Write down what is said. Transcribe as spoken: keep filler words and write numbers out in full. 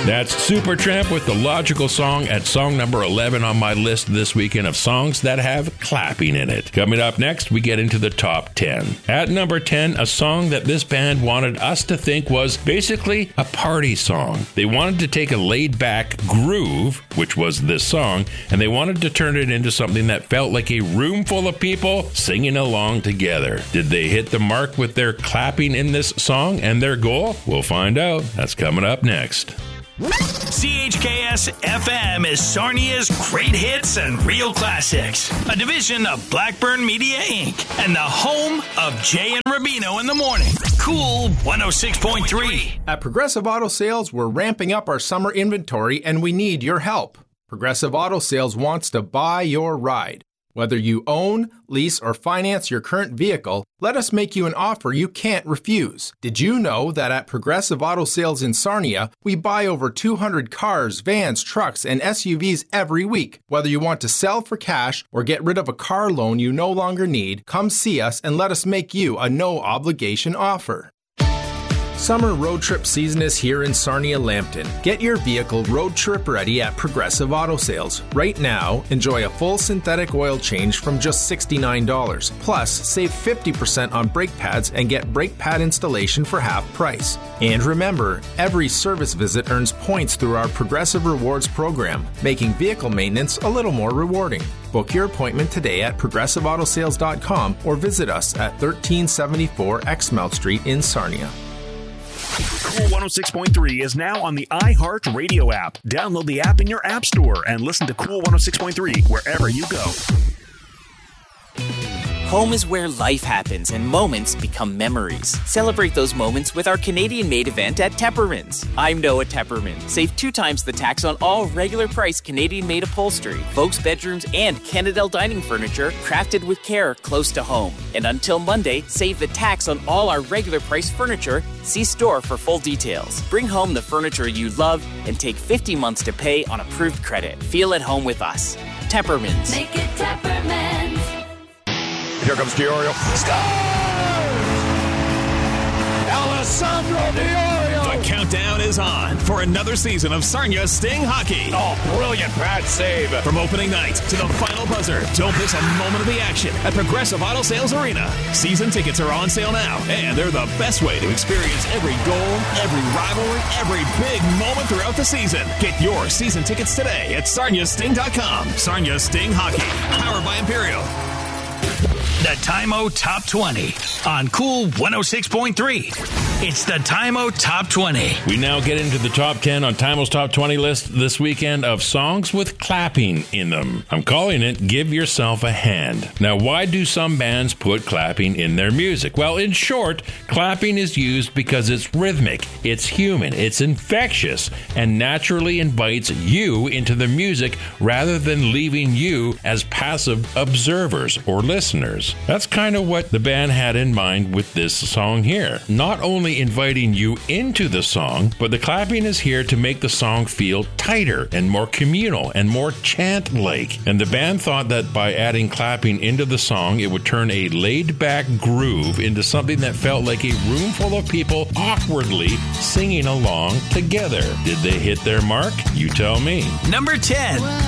That's Supertramp with the Logical Song at song number eleven on my list this weekend of songs that have clapping in it. Coming up next, we get into the top ten. At number ten, a song that this band wanted us to think was basically a party song. They wanted to take a laid-back groove, which was this song, and they wanted to turn it into something that felt like a room full of people singing along together. Did they hit the mark with their clapping in this song and their goal? We'll find out. That's coming up next. C H K S F M is Sarnia's great hits and real classics, a division of Blackburn Media Incorporated, and the home of Jay and Rubino in the morning. Cool one oh six point three. At Progressive Auto Sales, we're ramping up our summer inventory and we need your help. Progressive Auto Sales wants to buy your ride. Whether you own, lease, or finance your current vehicle, let us make you an offer you can't refuse. Did you know that at Progressive Auto Sales in Sarnia, we buy over two hundred cars, vans, trucks, and S U Vs every week? Whether you want to sell for cash or get rid of a car loan you no longer need, come see us and let us make you a no-obligation offer. Summer road trip season is here in Sarnia-Lambton. Get your vehicle road trip ready at Progressive Auto Sales. Right now, enjoy a full synthetic oil change from just sixty-nine dollars. Plus, save fifty percent on brake pads and get brake pad installation for half price. And remember, every service visit earns points through our Progressive Rewards program, making vehicle maintenance a little more rewarding. Book your appointment today at progressive auto sales dot com or visit us at thirteen seventy-four Exmouth Street in Sarnia. Cool one oh six point three is now on the iHeart Radio app. Download the app in your app store and listen to Cool one oh six point three wherever you go. Home is where life happens and moments become memories. Celebrate those moments with our Canadian-made event at Teppermans. I'm Noah Tepperman. Save two times the tax on all regular price Canadian-made upholstery, folks' bedrooms, and Canadel dining furniture crafted with care close to home. And until Monday, save the tax on all our regular price furniture. See store for full details. Bring home the furniture you love and take fifty months to pay on approved credit. Feel at home with us. Teppermans. Make it Teppermans. Here comes Diorio. Scores! Alessandro Diorio! The countdown is on for another season of Sarnia Sting Hockey. Oh, brilliant pad save. From opening night to the final buzzer, don't miss a moment of the action at Progressive Auto Sales Arena. Season tickets are on sale now, and they're the best way to experience every goal, every rivalry, every big moment throughout the season. Get your season tickets today at sarnia sting dot com. Sarnia Sting Hockey, powered by Imperial. The Time-O Top twenty on Cool one oh six point three. It's the Time-O Top twenty. We now get into the top ten on Time-O's Top twenty list this weekend of songs with clapping in them. I'm calling it Give Yourself a Hand. Now, why do some bands put clapping in their music? Well, in short, clapping is used because it's rhythmic, it's human, it's infectious, and naturally invites you into the music rather than leaving you as passive observers or listeners. That's kind of what the band had in mind with this song here. Not only inviting you into the song, but the clapping is here to make the song feel tighter and more communal and more chant-like. And the band thought that by adding clapping into the song, it would turn a laid-back groove into something that felt like a room full of people awkwardly singing along together. Did they hit their mark? You tell me. Number ten.